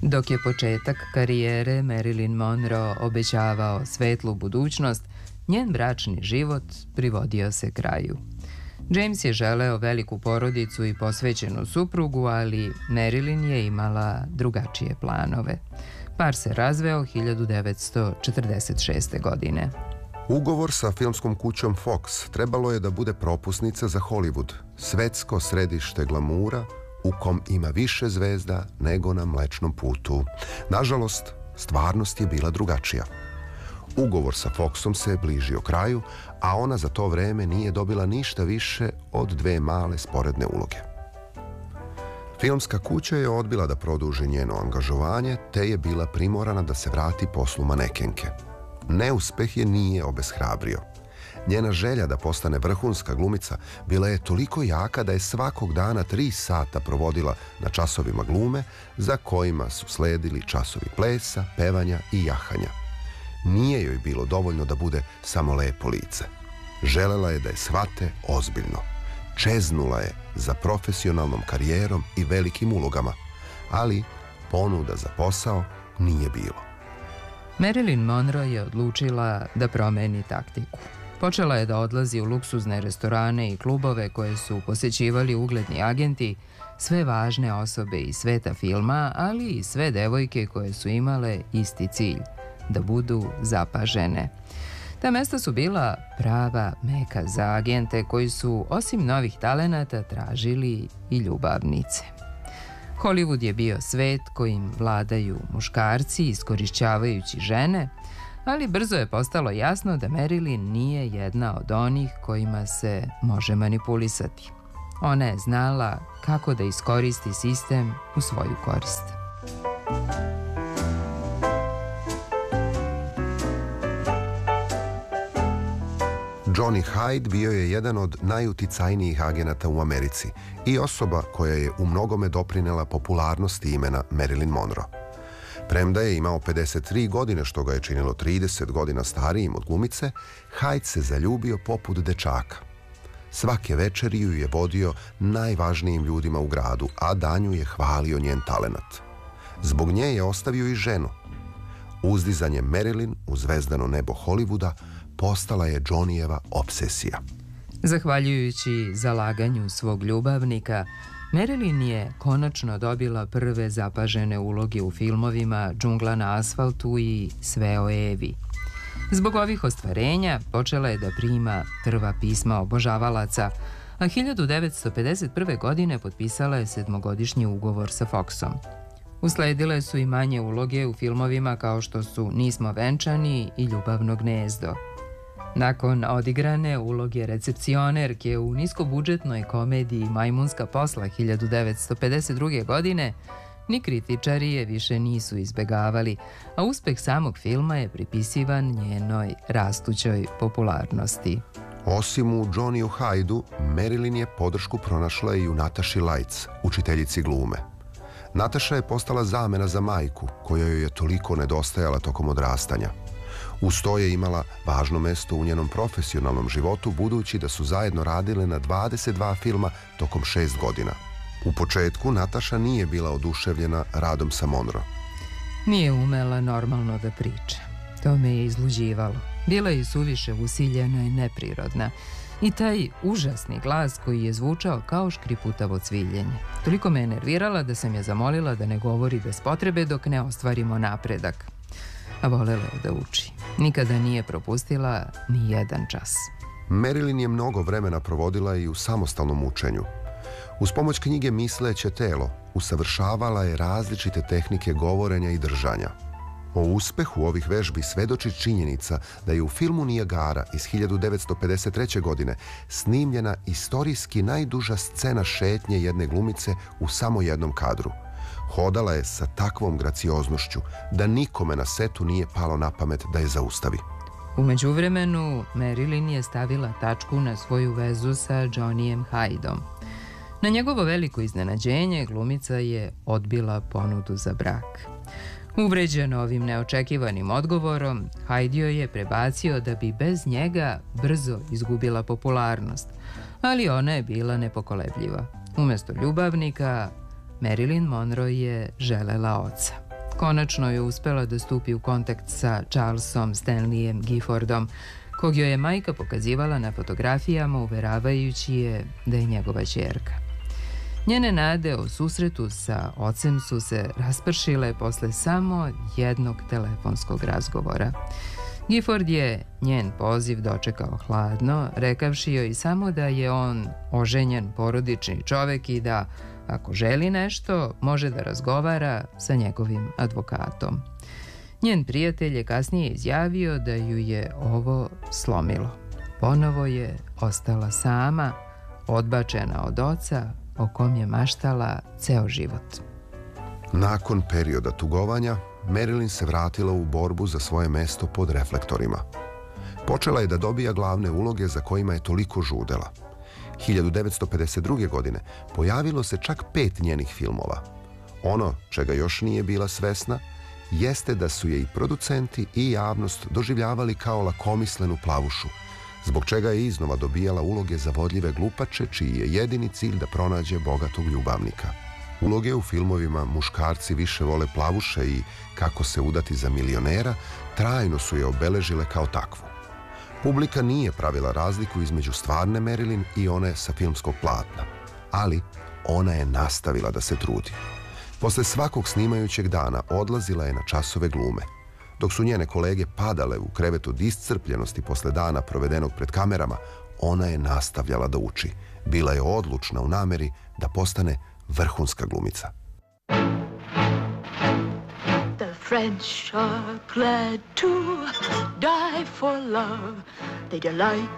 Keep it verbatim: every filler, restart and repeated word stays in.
Dok je početak karijere Marilyn Monroe obećavao svetlu budućnost, njen bračni život privodio se kraju. James je želeo veliku porodicu i posvećenu suprugu, ali Marilyn je imala drugačije planove. Par se razveo hiljadu devetsto četrdeset šeste. godine. Ugovor sa filmskom kućom Fox trebalo je da bude propusnica za Hollywood, svetsko središte glamura u kom ima više zvezda nego na Mlečnom putu. Nažalost, stvarnost je bila drugačija. Ugovor sa Foxom se bližio kraju, a ona za to vreme nije dobila ništa više od dve male sporedne uloge. Filmska kuća je odbila da produži njeno angažovanje, te je bila primorana da se vrati poslu manekenke. Neuspeh je nije obeshrabrio. Njena želja da postane vrhunska glumica bila je toliko jaka da je svakog dana tri sata provodila na časovima glume, za kojima su sledili časovi plesa, pevanja i jahanja. Nije joj bilo dovoljno da bude samo lepo lice. Želela je da je shvate ozbiljno. Čeznula je za profesionalnom karijerom i velikim ulogama, ali ponuda za posao nije bilo. Marilyn Monroe je odlučila da promeni taktiku. Počela je da odlazi u luksuzne restorane i klubove koje su posećivali ugledni agenti, sve važne osobe iz sveta filma, ali i sve devojke koje su imale isti cilj, da budu zapažene. Ta mesta su bila prava meka za agente koji su, osim novih talenata, tražili i ljubavnice. Hollywood je bio svet kojim vladaju muškarci iskorišćavajući žene, ali brzo je postalo jasno da Marilyn nije jedna od onih kojima se može manipulisati. Ona je znala kako da iskoristi sistem u svoju korist. Johnny Hyde bio je jedan od najuticajnijih agenata u Americi i osoba koja je u mnogome doprinela popularnosti imena Marilyn Monroe. Premda je imao pedeset tri godine, što ga je činilo trideset godina starijim od glumice, Hyde se zaljubio poput dečaka. Svake večeri ju je vodio najvažnijim ljudima u gradu, a danju je hvalio njen talenat. Zbog nje je ostavio i ženu. Uzdizanje Marilyn u zvezdano nebo Hollywooda postala je Johnnyjeva obsesija. Zahvaljujući zalaganju svog ljubavnika, Marilyn je konačno dobila prve zapažene uloge u filmovima Džungla na asfaltu i Sve o Evi. Zbog ovih ostvarenja počela je da prima prva pisma obožavalaca, a hiljadu devetsto pedeset prve. godine potpisala je sedmogodišnji ugovor sa Foxom. Usledile su i manje uloge u filmovima kao što su Nismo venčani i Ljubavno gnezdo. Nakon odigrane uloge recepcionerke u niskobudžetnoj komediji Majmunska posla hiljadu devetsto pedeset druge. godine, ni kritičari je više nisu izbegavali, a uspeh samog filma je pripisivan njenoj rastućoj popularnosti. Osim u Johnnyju Hydu, Marilyn je podršku pronašla i u Nataši Lights, učiteljici glume. Nataša je postala zamena za majku, koja joj je toliko nedostajala tokom odrastanja. Uz to je imala važno mesto u njenom profesionalnom životu, budući da su zajedno radile na dvadeset dva filma tokom šest godina. U početku Nataša nije bila oduševljena radom sa Monroe. Nije umela normalno da priča. To me je izluđivalo. Bila je suviše usiljena i neprirodna. I taj užasni glas koji je zvučao kao škriputavo cviljenje. Toliko me je nervirala da sam je zamolila da ne govori bez potrebe dok ne ostvarimo napredak. A volela je da uči. Nikada nije propustila ni jedan čas. Marilyn je mnogo vremena provodila i u samostalnom učenju. Uz pomoć knjige Misleće telo usavršavala je različite tehnike govorenja i držanja. O uspehu ovih vežbi svedoči činjenica da je u filmu Niagara iz hiljadu devetsto pedeset treće. godine snimljena istorijski najduža scena šetnje jedne glumice u samo jednom kadru. Hodala je sa takvom gracioznošću da nikome na setu nije palo na pamet da je zaustavi. U međuvremenu, Marilyn je stavila tačku na svoju vezu sa Johnnyjem Hydeom. Na njegovo veliko iznenađenje, glumica je odbila ponudu za brak. Uvređena ovim neočekivanim odgovorom, Hyde joj je prebacio da bi bez njega brzo izgubila popularnost, ali ona je bila nepokolebljiva. Umesto ljubavnika, Marilyn Monroe je želela oca. konačno je uspela da stupi u kontakt sa Charlesom Stanleyem Giffordom, kog joj je majka pokazivala na fotografijama uveravajući je da je njegova ćerka. Njene nade o susretu sa ocem su se raspršile posle samo jednog telefonskog razgovora. Gifford je njen poziv dočekao hladno, rekavši joj samo da je on oženjen porodični čovek i da, ako želi nešto, može da razgovara sa njegovim advokatom. Njen prijatelj je kasnije izjavio da ju je ovo slomilo. Ponovo je ostala sama, odbačena od oca o kom je maštala ceo život. Nakon perioda tugovanja, Marilyn se vratila u borbu za svoje mesto pod reflektorima. Počela je da dobija glavne uloge za kojima je toliko žudela. hiljadu devetsto pedeset druge. godine pojavilo se čak pet njenih filmova. Ono čega još nije bila svesna jeste da su je i producenti i javnost doživljavali kao lakomislenu plavušu, zbog čega je iznova dobijala uloge za vodljive glupače, čiji je jedini cilj da pronađe bogatog ljubavnika. Uloge u filmovima Muškarci više vole plavuše i Kako se udati za milionera trajno su je obeležile kao takvu. Publika nije pravila razliku između stvarne Marilyn i one sa filmskog platna, ali ona je nastavila da se trudi. Posle svakog snimajućeg dana odlazila je na časove glume. Dok su njene kolege padale u krevet od iscrpljenosti posle dana provedenog pred kamerama, ona je nastavljala da uči. Bila je odlučna u nameri da postane vrhunska glumica. The French are glad to die for love. They delight